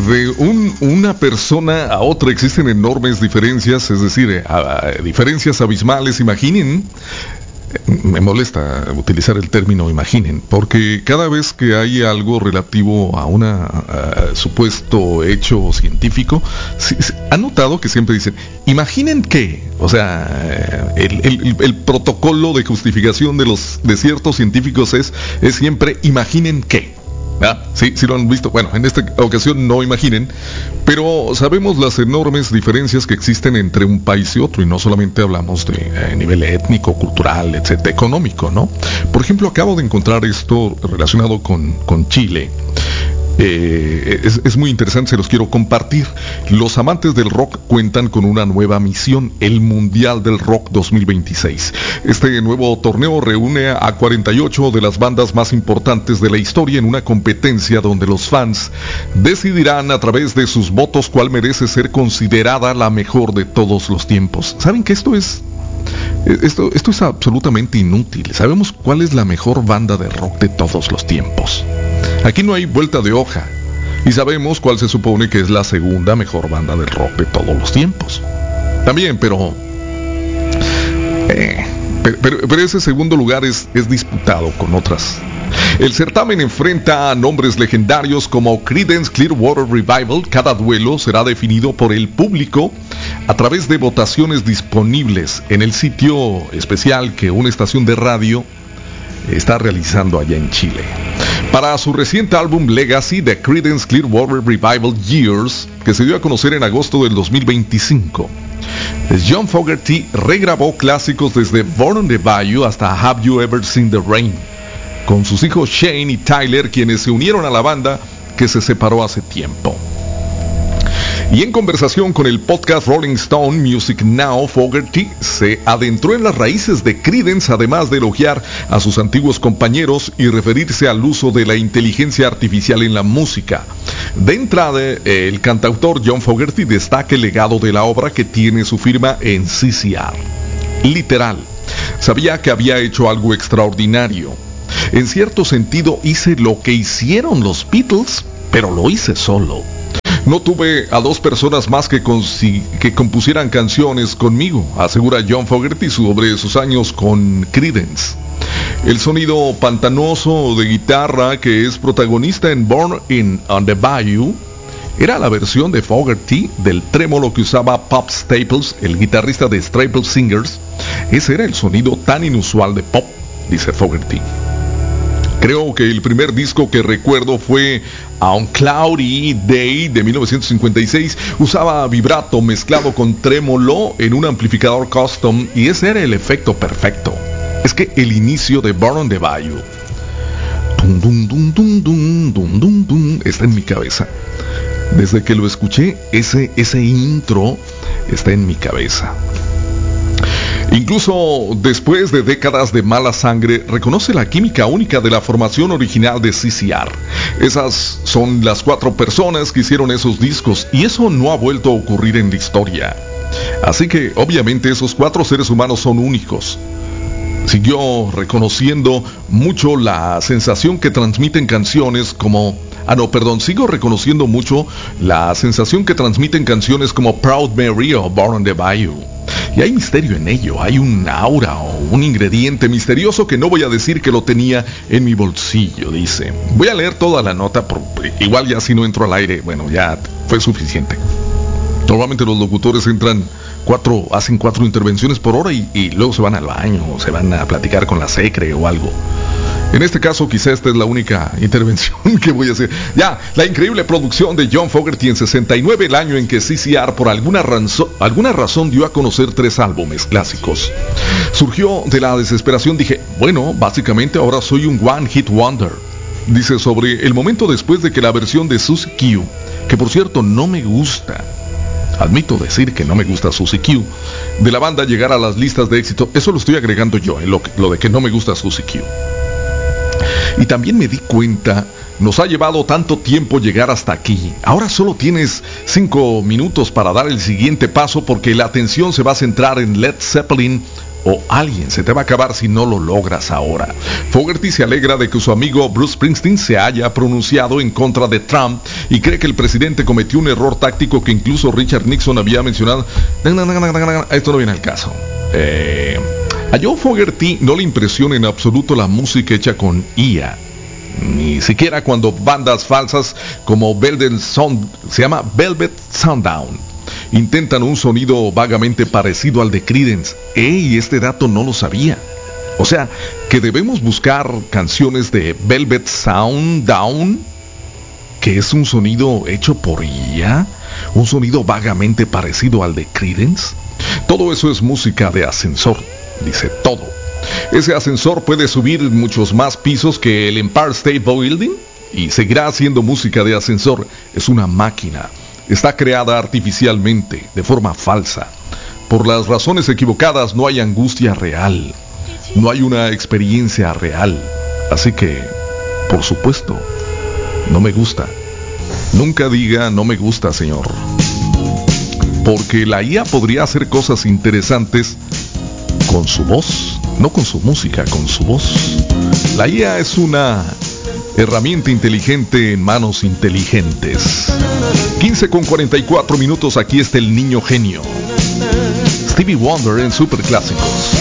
una persona a otra existen enormes diferencias, es decir, diferencias abismales. Imaginen, me molesta utilizar el término imaginen, porque cada vez que hay algo relativo a un supuesto hecho científico, ¿han notado que siempre dicen, imaginen qué? O sea, el protocolo de justificación de ciertos científicos es siempre imaginen qué. Sí lo han visto. Bueno, en esta ocasión no imaginen, pero sabemos las enormes diferencias que existen entre un país y otro, y no solamente hablamos de nivel étnico, cultural, etcétera, económico, ¿no? Por ejemplo, acabo de encontrar esto relacionado con Chile. Es muy interesante, se los quiero compartir. Los amantes del rock cuentan con una nueva misión, el Mundial del Rock 2026. Este nuevo torneo reúne a 48 de las bandas más importantes de la historia en una competencia donde los fans decidirán a través de sus votos cuál merece ser considerada la mejor de todos los tiempos. ¿Saben que esto es absolutamente inútil? Sabemos cuál es la mejor banda de rock de todos los tiempos. Aquí no hay vuelta de hoja. Y sabemos cuál se supone que es la segunda mejor banda de rock de todos los tiempos. También, pero ese segundo lugar es disputado con otras. El certamen enfrenta a nombres legendarios como Creedence Clearwater Revival. Cada duelo será definido por el público a través de votaciones disponibles en el sitio especial que una estación de radio está realizando allá en Chile. Para su reciente álbum Legacy, The Creedence Clearwater Revival Years, que se dio a conocer en agosto del 2025, John Fogerty regrabó clásicos desde Born on the Bayou hasta Have You Ever Seen the Rain, con sus hijos Shane y Tyler, quienes se unieron a la banda que se separó hace tiempo. Y en conversación con el podcast Rolling Stone Music Now, Fogerty se adentró en las raíces de Creedence, además de elogiar a sus antiguos compañeros y referirse al uso de la inteligencia artificial en la música. De entrada, el cantautor John Fogerty destaca el legado de la obra que tiene su firma en CCR. Literal, sabía que había hecho algo extraordinario. En cierto sentido, hice lo que hicieron los Beatles, pero lo hice solo. No tuve a dos personas más que compusieran canciones conmigo, asegura John Fogerty sobre sus años con Creedence. El sonido pantanoso de guitarra que es protagonista en Born on the Bayou era la versión de Fogerty del trémolo que usaba Pop Staples, el guitarrista de Staples Singers. Ese era el sonido tan inusual de Pop, dice Fogerty. Creo que el primer disco que recuerdo fue On Cloudy Day de 1956. Usaba vibrato mezclado con trémolo en un amplificador custom y ese era el efecto perfecto. Es que el inicio de Born on the Bayou está en mi cabeza. Desde que lo escuché, ese intro está en mi cabeza. Incluso después de décadas de mala sangre, reconoce la química única de la formación original de CCR. Esas son las 4 personas que hicieron esos discos y eso no ha vuelto a ocurrir en la historia. Así que obviamente esos 4 seres humanos son únicos. Siguió reconociendo mucho la sensación que transmiten canciones como... sigo reconociendo mucho la sensación que transmiten canciones como Proud Mary o Born on the Bayou. Y hay misterio en ello, hay un aura o un ingrediente misterioso que no voy a decir que lo tenía en mi bolsillo, dice. Voy a leer toda la nota, igual ya si no entro al aire, bueno, ya fue suficiente. Normalmente los locutores hacen 4 intervenciones por hora y luego se van al baño o se van a platicar con la secre o algo. En este caso, quizá esta es la única intervención que voy a hacer. Ya, la increíble producción de John Fogerty en 69, el año en que CCR por alguna razón dio a conocer 3 álbumes clásicos. Surgió de la desesperación, dije, bueno, básicamente ahora soy un One Hit Wonder. Dice sobre el momento después de que la versión de Susie Q, que por cierto no me gusta, admito decir que no me gusta Susie Q, de la banda llegara a las listas de éxito. Eso lo estoy agregando yo, en lo de que no me gusta Susie Q. Y también me di cuenta, nos ha llevado tanto tiempo llegar hasta aquí. Ahora solo tienes 5 minutos para dar el siguiente paso porque la atención se va a centrar en Led Zeppelin o alguien se te va a acabar si no lo logras ahora. Fogerty se alegra de que su amigo Bruce Springsteen se haya pronunciado en contra de Trump y cree que el presidente cometió un error táctico que incluso Richard Nixon había mencionado. Esto no viene al caso. A Joe Fogerty no le impresiona en absoluto la música hecha con IA. Ni siquiera cuando bandas falsas como Velvet Sundown intentan un sonido vagamente parecido al de Creedence. Este dato no lo sabía. O sea, que debemos buscar canciones de Velvet Sundown, que es un sonido hecho por IA, un sonido vagamente parecido al de Creedence. Todo eso es música de ascensor, dice todo. Ese ascensor puede subir muchos más pisos que el Empire State Building y seguirá haciendo música de ascensor. Es una máquina. Está creada artificialmente, de forma falsa. Por las razones equivocadas no hay angustia real. No hay una experiencia real. Así que, por supuesto, no me gusta. Nunca diga no me gusta, señor. Porque la IA podría hacer cosas interesantes con su voz, no con su música, con su voz. La IA es una herramienta inteligente en manos inteligentes. 15:44 minutos, aquí está el niño genio. Stevie Wonder en Superclásicos.